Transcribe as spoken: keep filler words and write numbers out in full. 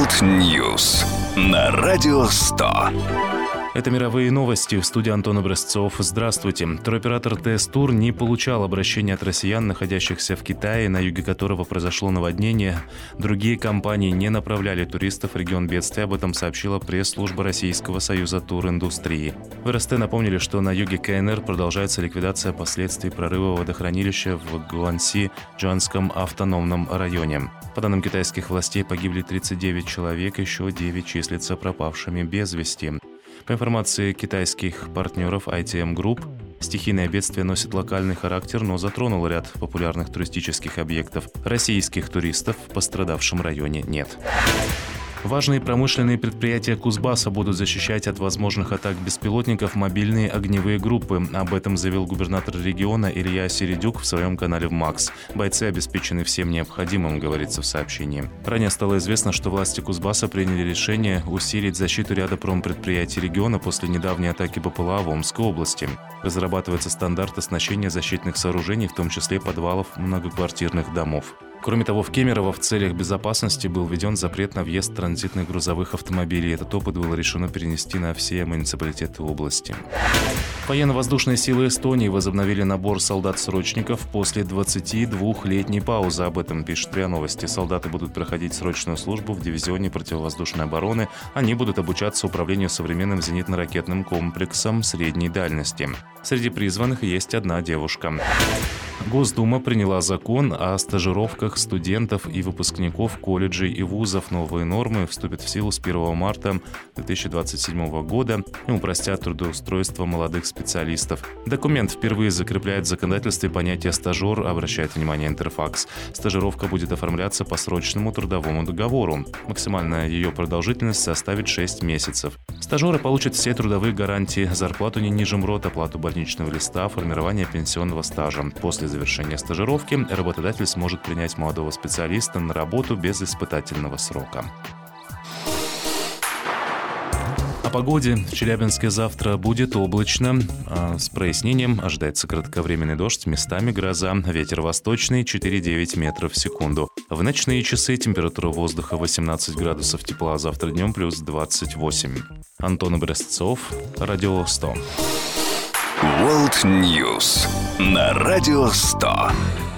World News на Радио сто. Это мировые новости. В студии Антон Образцов. Здравствуйте. Туроператор ТС Тур не получал обращения от россиян, находящихся в Китае, на юге которого произошло наводнение. Другие компании не направляли туристов в регион бедствия. Об этом сообщила пресс-служба Российского союза туриндустрии. В эр эс тэ напомнили, что на юге ка эн эр продолжается ликвидация последствий прорыва водохранилища в Гуанси-Джуанском автономном районе. По данным китайских властей, погибли тридцать девять человек, еще девять числятся пропавшими без вести. По информации китайских партнеров ай ти эм Group, стихийное бедствие носит локальный характер, но затронуло ряд популярных туристических объектов. Российских туристов в пострадавшем районе нет. Важные промышленные предприятия Кузбасса будут защищать от возможных атак беспилотников мобильные огневые группы. Об этом заявил губернатор региона Илья Середюк в своем канале в Макс. Бойцы обеспечены всем необходимым, говорится в сообщении. Ранее стало известно, что власти Кузбасса приняли решение усилить защиту ряда промпредприятий региона после недавней атаки бэ пэ эл а в Омской области. Разрабатывается стандарт оснащения защитных сооружений, в том числе подвалов многоквартирных домов. Кроме того, в Кемерово в целях безопасности был введен запрет на въезд транзитных грузовых автомобилей. Этот опыт было решено перенести на все муниципалитеты области. Военно-воздушные силы Эстонии возобновили набор солдат-срочников после двадцатидвухлетней паузы. Об этом пишет РИА Новости. Солдаты будут проходить срочную службу в дивизионе противовоздушной обороны. Они будут обучаться управлению современным зенитно-ракетным комплексом средней дальности. Среди призванных есть одна девушка. Госдума приняла закон о стажировках студентов и выпускников колледжей и вузов. Новые нормы вступят в силу с первого марта две тысячи двадцать седьмого года и упростят трудоустройство молодых специалистов. Документ впервые закрепляет в законодательстве понятие «стажер», обращает внимание Интерфакс. Стажировка будет оформляться по срочному трудовому договору. Максимальная ее продолжительность составит шесть месяцев. Стажеры получат все трудовые гарантии: зарплату не ниже МРОТ, оплату больничного листа, формирование пенсионного стажа. После завершения стажировки работодатель сможет принять молодого специалиста на работу без испытательного срока. О погоде. В Челябинске завтра будет облачно. С прояснением ожидается кратковременный дождь, местами гроза. Ветер восточный четыре-девять метров в секунду. В ночные часы температура воздуха восемнадцать градусов тепла. Завтра днем плюс двадцать восемь. Антон Образцов, Радио сто. World News на Радио сто.